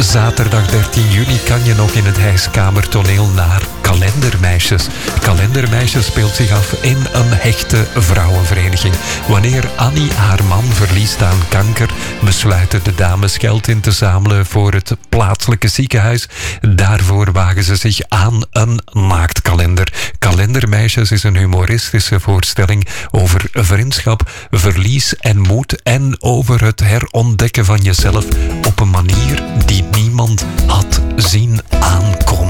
zaterdag 13 juli kan je nog in het Hijskamertoneel naar Kalendermeisjes. Kalendermeisjes speelt zich af in een hechte vrouwenvereniging. Wanneer Annie haar man verliest aan kanker, besluiten de dames geld in te zamelen voor het plaatselijke ziekenhuis. Daarvoor wagen ze zich aan een naaktkalender. Kalendermeisjes is een humoristische voorstelling over vriendschap, verlies en moed en over het herontdekken van jezelf op een manier die niemand had zien aankomen.